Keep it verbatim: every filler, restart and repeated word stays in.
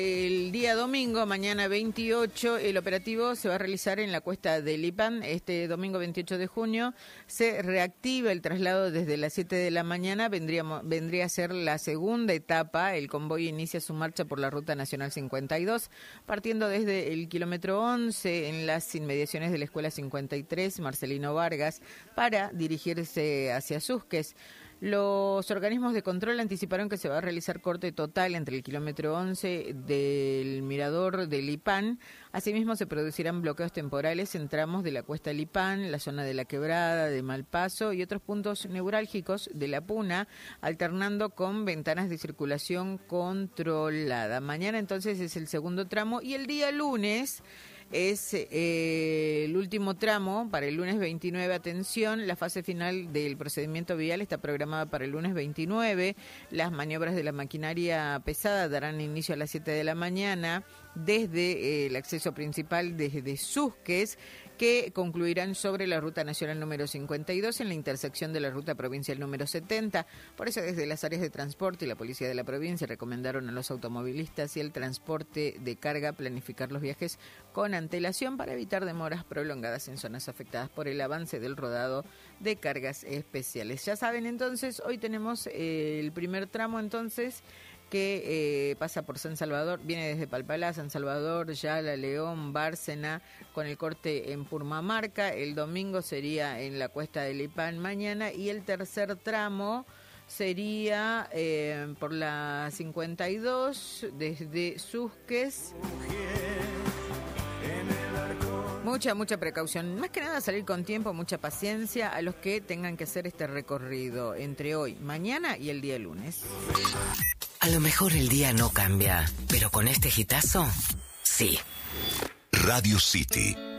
El día domingo, mañana veintiocho, el operativo se va a realizar en la cuesta de Lipán. Este domingo veintiocho de junio se reactiva el traslado desde las siete de la mañana. Vendría, vendría a ser la segunda etapa. El convoy inicia su marcha por la Ruta Nacional cincuenta y dos, partiendo desde el kilómetro once en las inmediaciones de la Escuela cincuenta y tres, Marcelino Vargas, para dirigirse hacia Susques. Los organismos de control anticiparon que se va a realizar corte total entre el kilómetro once del mirador de Lipán. Asimismo, se producirán bloqueos temporales en tramos de la cuesta Lipán, la zona de la Quebrada, de Malpaso y otros puntos neurálgicos de la Puna, alternando con ventanas de circulación controlada. Mañana entonces es el segundo tramo y el día lunes es eh, el último tramo para el lunes veintinueve. Atención, la fase final del procedimiento vial está programada para el lunes veintinueve. Las maniobras de la maquinaria pesada darán inicio a las siete de la mañana desde eh, el acceso principal desde Susques, que concluirán sobre la Ruta Nacional número cincuenta y dos en la intersección de la Ruta Provincial número setenta. Por eso, desde las áreas de transporte y la Policía de la provincia recomendaron a los automovilistas y el transporte de carga planificar los viajes con antelación para evitar demoras prolongadas en zonas afectadas por el avance del rodado de cargas especiales. Ya saben, entonces, hoy tenemos eh, el primer tramo, entonces, que eh, pasa por San Salvador, viene desde Palpalá, San Salvador, Yala, León, Bárcena, con el corte en Purmamarca. El domingo sería en la cuesta de Lipán mañana, y el tercer tramo sería eh, por la cincuenta y dos desde Susques. Mucha, mucha precaución. Más que nada salir con tiempo, mucha paciencia a los que tengan que hacer este recorrido entre hoy, mañana y el día lunes. A lo mejor el día no cambia, pero con este hitazo, sí. Radio City.